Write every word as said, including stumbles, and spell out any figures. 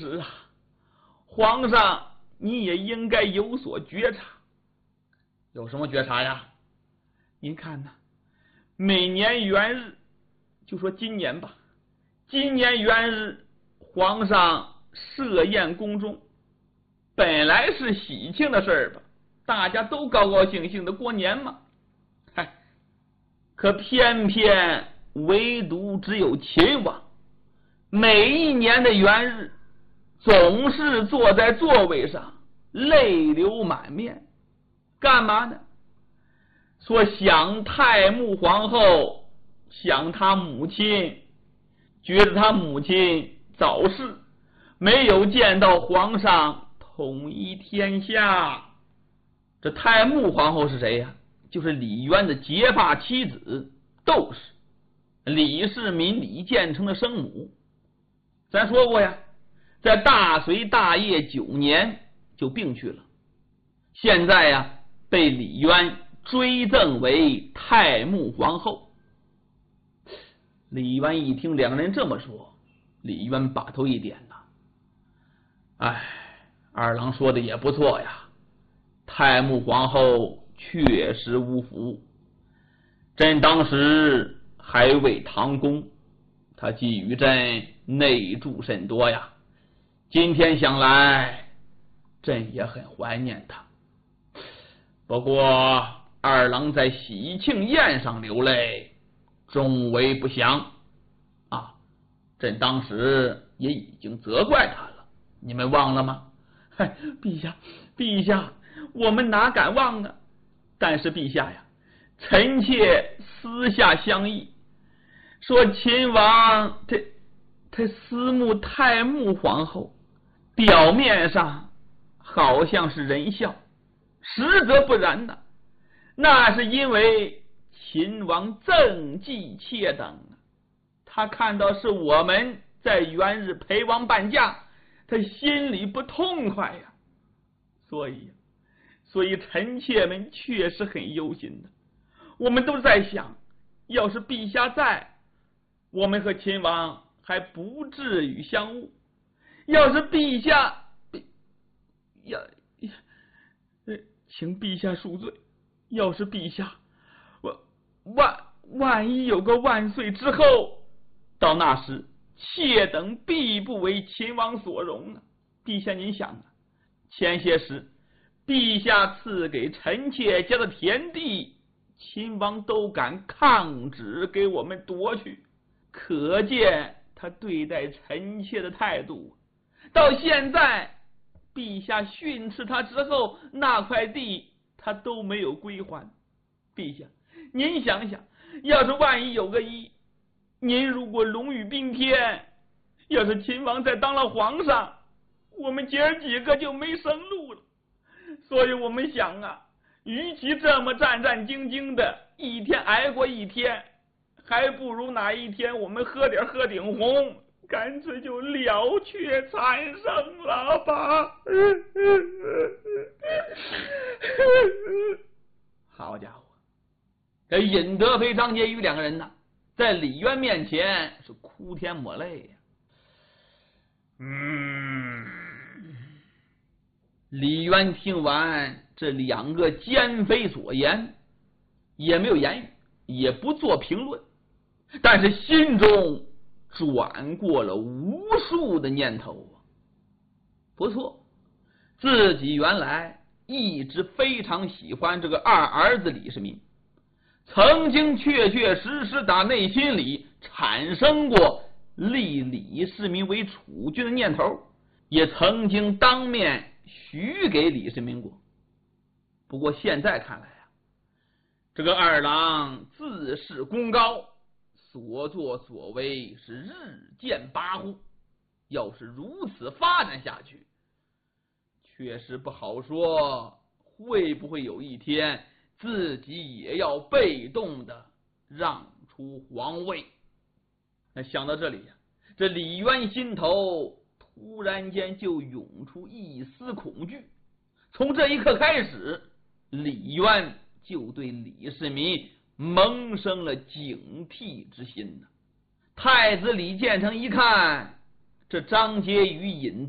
实啊，皇上你也应该有所觉察。 有什么觉察呀？ 您看呐，每年元日，就说今年吧，今年元日皇上设宴宫中，本来是喜庆的事儿吧，大家都高高兴兴的过年嘛。嗨，可偏偏唯独只有秦王，每一年的元日总是坐在座位上泪流满面。干嘛呢？说想太穆皇后，想他母亲，觉得他母亲早逝，没有见到皇上统一天下。这太穆皇后是谁呀？就是李渊的结发妻子窦氏，李世民、李建成的生母。咱说过呀，在大隋大业九年就病去了，现在呀被李渊追赠为太穆皇后。李渊一听两个人这么说，李渊把头一点呐，哎，二郎说的也不错呀，太穆皇后确实无福。朕当时还为唐公，他寄予朕内助甚多呀，今天想来，朕也很怀念他。不过二郎在喜庆宴上流泪，终为不祥啊！朕当时也已经责怪他了，你们忘了吗？嗨，陛下，陛下，我们哪敢忘呢？但是陛下呀，臣妾私下相议，说秦王他他思慕太穆皇后，表面上好像是仁孝，实则不然呢。那是因为秦王赠祭妾等，他看到是我们在元日陪王伴驾，他心里不痛快呀。所以所以臣妾们确实很忧心的。我们都在想，要是陛下在，我们和秦王还不至于相误。要是陛下要请陛下恕罪，要是陛下万万一有个万岁之后，到那时妾等必不为秦王所容啊！陛下您想啊，前些时陛下赐给臣妾家的田地，秦王都敢抗旨给我们夺去，可见他对待臣妾的态度。到现在陛下训斥他之后，那块地他都没有归还。陛下您想想，要是万一有个一，您如果龙语并天，要是秦王再当了皇上，我们姐儿几个就没生路了。所以我们想啊，与其这么战战兢兢的一天挨过一天，还不如哪一天我们喝点鹤顶红，干脆就了却残生了吧。好家伙，这尹德妃、张婕妤两个人呢，在李渊面前是哭天抹泪呀。嗯，李渊听完这两个奸妃所言，也没有言语，也不做评论，但是心中转过了无数的念头啊。不错，自己原来一直非常喜欢这个二儿子李世民，曾经确确实实打内心里产生过立李世民为储君的念头，也曾经当面许给李世民过。不过现在看来啊，这个二郎自恃功高，所作所为是日渐跋扈，要是如此发展下去，确实不好说会不会有一天自己也要被动的让出皇位。那想到这里呀，这李渊心头突然间就涌出一丝恐惧。从这一刻开始，李渊就对李世民萌生了警惕之心呢。太子李建成一看，这张婕妤引